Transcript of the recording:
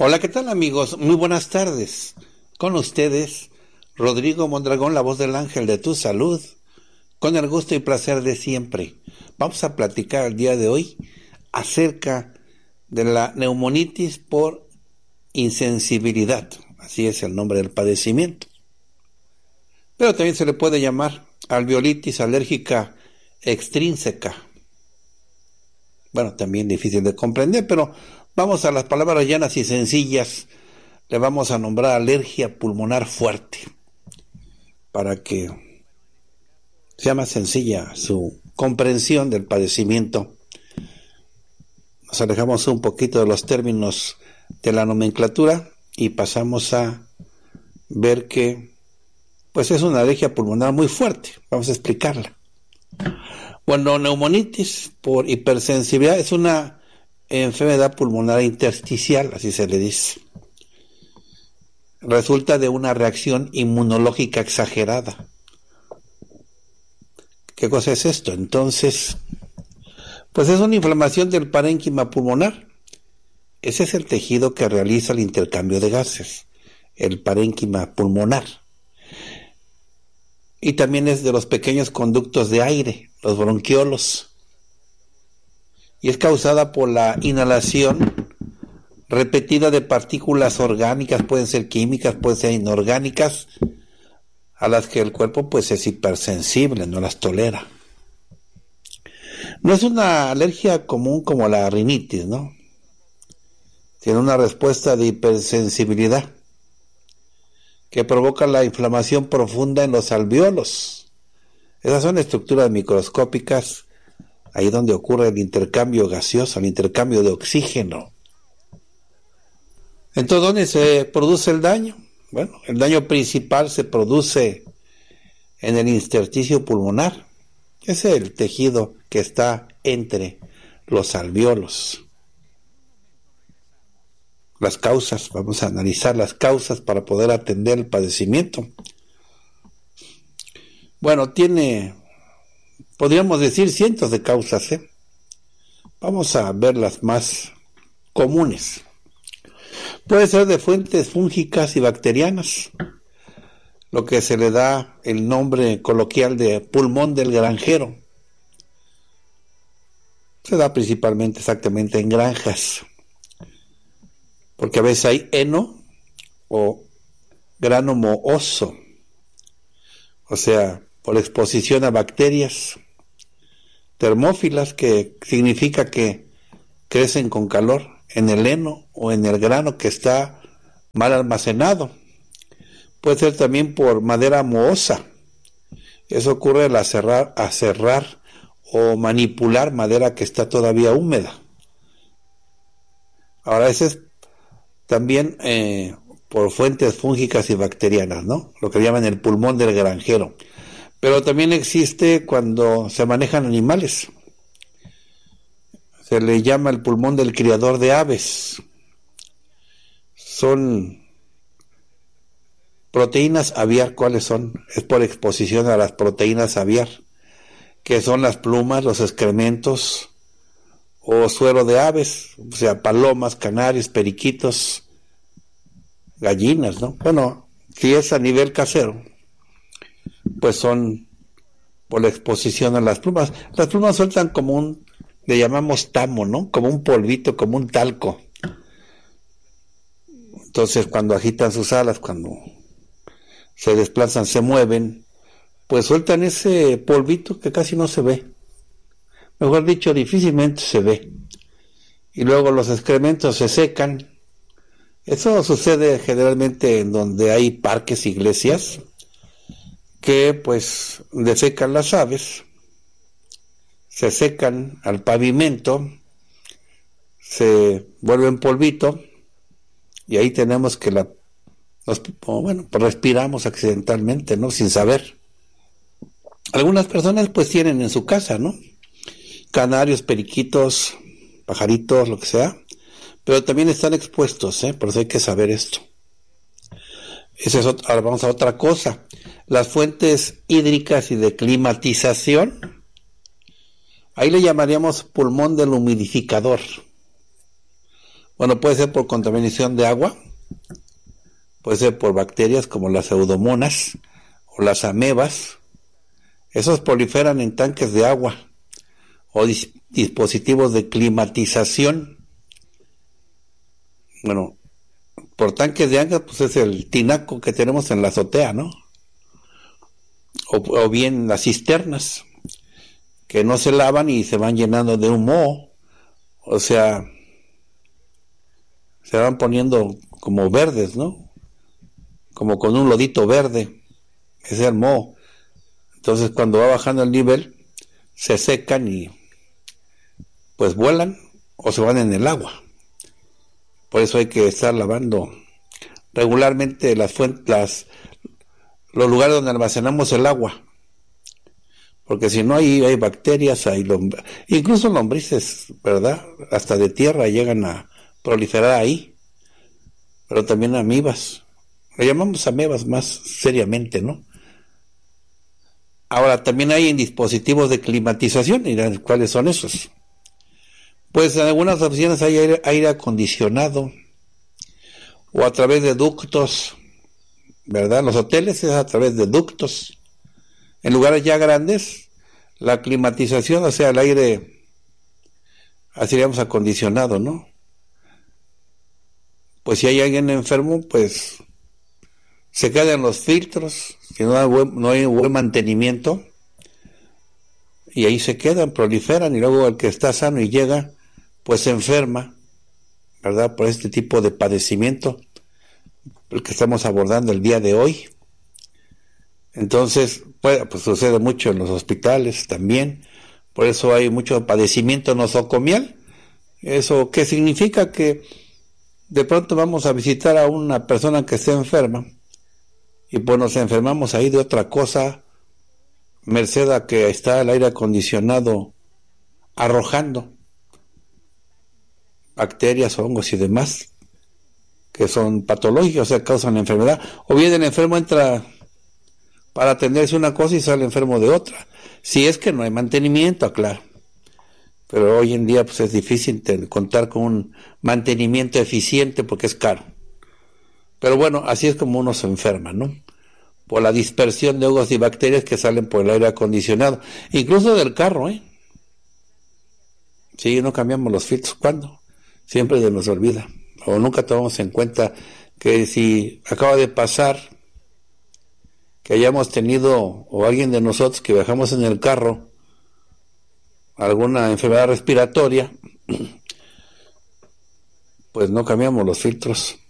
Hola, ¿qué tal amigos? Muy buenas tardes. Con ustedes, Rodrigo Mondragón, la voz del ángel de tu salud, con el gusto y placer de siempre. Vamos a platicar el día de hoy acerca de la neumonitis por insensibilidad. Así es el nombre del padecimiento. Pero también se le puede llamar alveolitis alérgica extrínseca. Bueno, también difícil de comprender, pero vamos a las palabras llanas y sencillas. Le vamos a nombrar alergia pulmonar fuerte, para que sea más sencilla su comprensión del padecimiento. Nos alejamos un poquito de los términos de la nomenclatura y pasamos a ver que pues es una alergia pulmonar muy fuerte. Vamos a explicarla. Bueno, neumonitis por hipersensibilidad es una enfermedad pulmonar intersticial, así se le dice. Resulta de una reacción inmunológica exagerada. ¿Qué cosa es esto? Entonces, pues es una inflamación del parénquima pulmonar. Ese es el tejido que realiza el intercambio de gases, el parénquima pulmonar. Y también es de los pequeños conductos de aire, los bronquiolos. Y es causada por la inhalación repetida de partículas orgánicas, pueden ser químicas, pueden ser inorgánicas, a las que el cuerpo pues es hipersensible, no las tolera. No es una alergia común como la rinitis, ¿no? Tiene una respuesta de hipersensibilidad que provoca la inflamación profunda en los alvéolos. Esas son estructuras microscópicas, ahí donde ocurre el intercambio gaseoso, el intercambio de oxígeno. Entonces, ¿dónde se produce el daño? Bueno, el daño principal se produce en el intersticio pulmonar. Ese es el tejido que está entre los alvéolos. Las causas, vamos a analizar las causas para poder atender el padecimiento. Bueno, podríamos decir cientos de causas, ¿eh? Vamos a ver las más comunes. Puede ser de fuentes fúngicas y bacterianas, lo que se le da el nombre coloquial de pulmón del granjero. Se da principalmente exactamente en granjas, porque a veces hay heno o grano mohoso, o sea, por exposición a bacterias termófilas, que significa que crecen con calor en el heno o en el grano que está mal almacenado. Puede ser también por madera mohosa. Eso ocurre al aserrar o manipular madera que está todavía húmeda. Ahora, ese es también por fuentes fúngicas y bacterianas, ¿no? Lo que llaman el pulmón del granjero. Pero también existe cuando se manejan animales. Se le llama el pulmón del criador de aves. Son proteínas aviar. ¿Cuáles son? Es por exposición a las proteínas aviar, que son las plumas, los excrementos o suero de aves, o sea, palomas, canarios, periquitos, gallinas, ¿no? Bueno, si es a nivel casero, pues son por la exposición a las plumas. Las plumas sueltan como le llamamos tamo, ¿no? Como un polvito, como un talco. Entonces, cuando agitan sus alas, cuando se desplazan, se mueven, pues sueltan ese polvito que casi no se ve. Mejor dicho, difícilmente se ve. Y luego los excrementos se secan. Eso sucede generalmente en donde hay parques, iglesias, que pues defecan las aves, se secan al pavimento, se vuelven polvito, y ahí tenemos que pues respiramos accidentalmente, ¿no? Sin saber. Algunas personas pues tienen en su casa, ¿no? Canarios, periquitos, pajaritos, lo que sea, pero también están expuestos, por eso hay que saber esto. Ahora vamos a otra cosa. Las fuentes hídricas y de climatización, ahí le llamaríamos pulmón del humidificador. Bueno, puede ser por contaminación de agua, puede ser por bacterias como las pseudomonas o las amebas. Esos proliferan en tanques de agua o dispositivos de climatización. Bueno, por tanques de agua, pues es el tinaco que tenemos en la azotea, ¿no? O bien las cisternas, que no se lavan y se van llenando de un moho. O sea, se van poniendo como verdes, ¿no? Como con un lodito verde. Ese es el moho. Entonces, cuando va bajando el nivel, se secan y pues vuelan o se van en el agua. Por eso hay que estar lavando regularmente las fuentes, los lugares donde almacenamos el agua, porque si no ahí hay bacterias, incluso lombrices, ¿verdad? Hasta de tierra llegan a proliferar ahí, pero también amibas. Le llamamos amebas más seriamente, ¿no? Ahora, también hay dispositivos de climatización, y ¿cuáles son esos? Pues en algunas oficinas hay aire acondicionado, o a través de ductos, ¿verdad? Los hoteles es a través de ductos. En lugares ya grandes, la climatización, o sea, el aire, así digamos, acondicionado, ¿no? Pues si hay alguien enfermo, pues se quedan los filtros, si no hay buen mantenimiento, y ahí se quedan, proliferan, y luego el que está sano y llega, pues se enferma, ¿verdad? Por este tipo de padecimiento, el que estamos abordando el día de hoy. Entonces, pues sucede mucho en los hospitales también, por eso hay mucho padecimiento nosocomial. ¿Eso qué significa? Que de pronto vamos a visitar a una persona que esté enferma, y pues nos enfermamos ahí de otra cosa, merced a que está el aire acondicionado arrojando bacterias, hongos y demás, que son patológicos, o sea, causan la enfermedad. O bien el enfermo entra para atenderse una cosa y sale enfermo de otra. Si es que no hay mantenimiento, claro. Pero hoy en día pues es difícil contar con un mantenimiento eficiente porque es caro. Pero bueno, así es como uno se enferma, ¿no? Por la dispersión de hongos y bacterias que salen por el aire acondicionado. Incluso del carro, ¿eh? Sí, no cambiamos los filtros. ¿Cuándo? Siempre se nos olvida. O nunca tomamos en cuenta que si acaba de pasar que hayamos tenido, o alguien de nosotros que viajamos en el carro, alguna enfermedad respiratoria, pues no cambiamos los filtros.